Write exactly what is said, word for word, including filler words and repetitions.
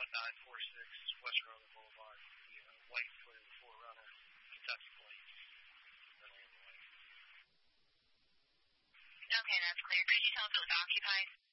one nine four six West Roman Boulevard, the uh, white Toyota four runner, Kentucky plate. Okay, that's clear. Could you tell if it was occupied?